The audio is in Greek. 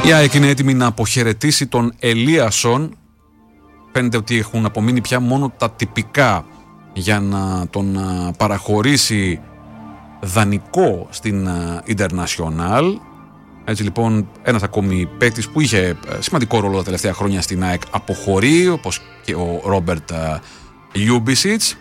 Η ΑΕΚ είναι έτοιμη να αποχαιρετήσει τον Ελίασον. Φαίνεται ότι έχουν απομείνει πια μόνο τα τυπικά για να τον παραχωρήσει δανεικό στην International. Έτσι λοιπόν ένας ακόμη παίκτης που είχε σημαντικό ρόλο τα τελευταία χρόνια στην ΑΕΚ αποχωρεί, όπως και ο Ρόμπερτ Λιούμπισιτς.